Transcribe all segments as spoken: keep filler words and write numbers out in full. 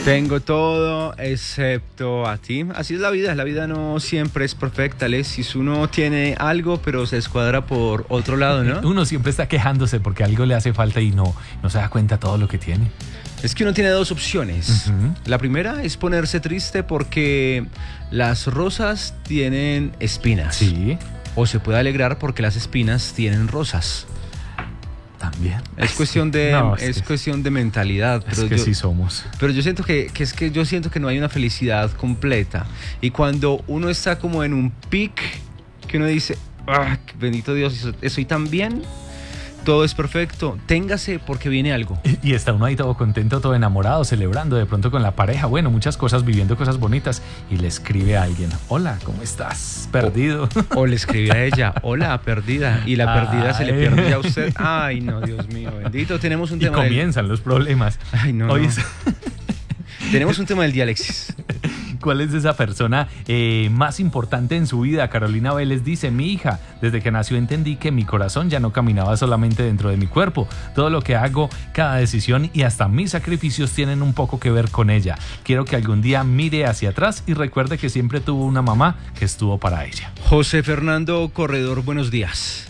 Tengo todo excepto a ti. Así es la vida. La vida no siempre es perfecta, Alexis. Uno tiene algo, pero se escuadra por otro lado, ¿no? Uno siempre está quejándose porque algo le hace falta y no, no se da cuenta todo lo que tiene. Es que uno tiene dos opciones. Uh-huh. La primera es ponerse triste porque las rosas tienen espinas. Sí. O se puede alegrar porque las espinas tienen rosas. También. Es cuestión de, no, es, es que, cuestión de mentalidad. Es pero que yo, sí somos. Pero yo siento que, que es que yo siento que no hay una felicidad completa. Y cuando uno está como en un pic, que uno dice, ah, bendito Dios, estoy tan bien, todo es perfecto, téngase porque viene algo. Y, y está uno ahí todo contento, todo enamorado, celebrando de pronto con la pareja, bueno, muchas cosas, viviendo cosas bonitas, y le escribe a alguien, hola, ¿cómo estás? Perdido. O, o le escribe a ella, hola, perdida, y la perdida Ay. se le pierde ya a usted. Ay, no, Dios mío, bendito, tenemos un tema. Y comienzan del... los problemas. Ay, no, Hoy no. Es... Tenemos un tema del día, Alexis. ¿Cuál es esa persona eh, más importante en su vida? Carolina Vélez dice, mi hija, desde que nació entendí que mi corazón ya no caminaba solamente dentro de mi cuerpo. Todo lo que hago, cada decisión y hasta mis sacrificios tienen un poco que ver con ella. Quiero que algún día mire hacia atrás y recuerde que siempre tuvo una mamá que estuvo para ella. José Fernando Corredor, buenos días.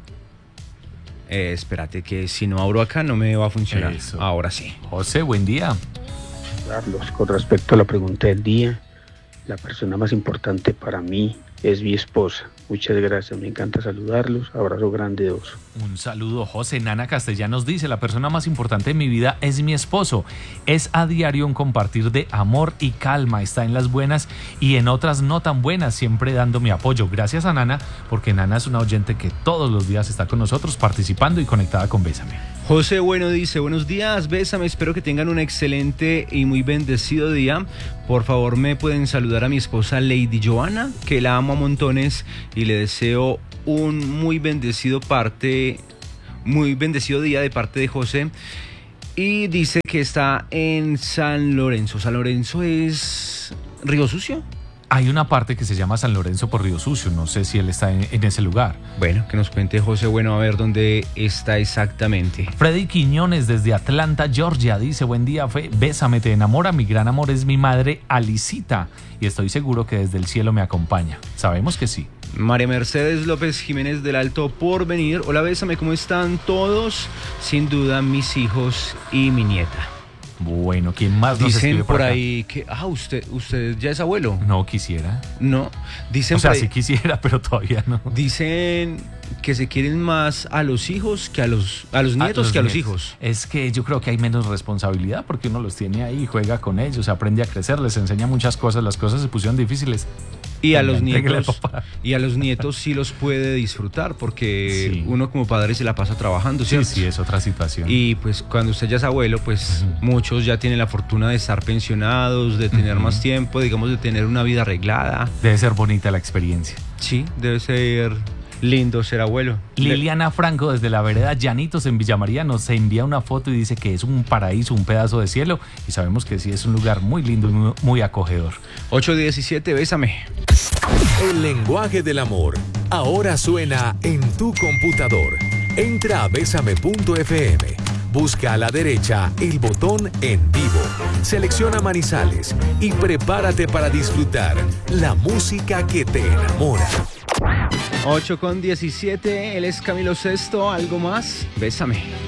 Eh, espérate que si no abro acá no me va a funcionar. Eso. Ahora sí. José, buen día. Carlos, con respecto a la pregunta del día, la persona más importante para mí es mi esposa. Muchas gracias, me encanta saludarlos. Abrazo grande, dos. Un saludo, José. Nana Castellanos dice, la persona más importante de mi vida es mi esposo. Es a diario un compartir de amor y calma. Está en las buenas y en otras no tan buenas, siempre dando mi apoyo. Gracias a Nana, porque Nana es una oyente que todos los días está con nosotros participando y conectada con Bésame. José Bueno dice, buenos días, Bésame, espero que tengan un excelente y muy bendecido día. Por favor, me pueden saludar a mi esposa Lady Joana, que la amo a montones y le deseo un muy bendecido parte, muy bendecido día de parte de José. Y dice que está en San Lorenzo. ¿San Lorenzo es Río Sucio? Hay una parte que se llama San Lorenzo por Río Sucio, no sé si él está en, en ese lugar. Bueno, que nos cuente José Bueno a ver dónde está exactamente. Freddy Quiñones desde Atlanta, Georgia, dice, buen día, Fe, Bésame, te enamora, mi gran amor es mi madre Alicita y estoy seguro que desde el cielo me acompaña. Sabemos que sí. María Mercedes López Jiménez del Alto Porvenir, hola Bésame, ¿cómo están todos? Sin duda mis hijos y mi nieta. Bueno, ¿quién más nos dicen escribe por, por acá? ahí que ah usted usted ya es abuelo? No quisiera. No, dicen o sea, por ahí, sí quisiera, pero todavía no. Dicen que se quieren más a los hijos que a los a los nietos a los que a los hijos. Es que yo creo que hay menos responsabilidad porque uno los tiene ahí, juega con ellos, aprende a crecer, les enseña muchas cosas, las cosas se pusieron difíciles. Y a los nietos y a los nietos sí los puede disfrutar porque sí. Uno como padre se la pasa trabajando, ¿cierto? Sí, sí, es otra situación. Y pues cuando usted ya es abuelo, pues uh-huh. muchos ya tienen la fortuna de estar pensionados, de tener uh-huh. más tiempo, digamos, de tener una vida arreglada. Debe ser bonita la experiencia. Sí, debe ser lindo ser abuelo. Liliana Franco desde la vereda Llanitos en Villa María nos envía una foto y dice que es un paraíso, un pedazo de cielo y sabemos que sí es un lugar muy lindo y muy, muy acogedor. ocho diecisiete, Bésame. El lenguaje del amor ahora suena en tu computador. Entra a bésame punto efe eme. Busca a la derecha el botón En Vivo. Selecciona Manizales y prepárate para disfrutar la música que te enamora. ocho con diecisiete, él es Camilo Sesto, ¿algo más? Bésame.